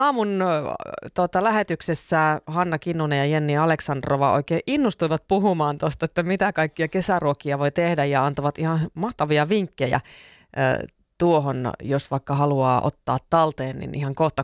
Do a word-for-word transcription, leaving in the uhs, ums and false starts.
Aamun tuota, lähetyksessä Hanna Kinnunen ja Jenni Aleksandrova oikein innostuivat puhumaan tuosta, että mitä kaikkia kesäruokia voi tehdä ja antavat ihan mahtavia vinkkejä tuohon, jos vaikka haluaa ottaa talteen, niin ihan kohta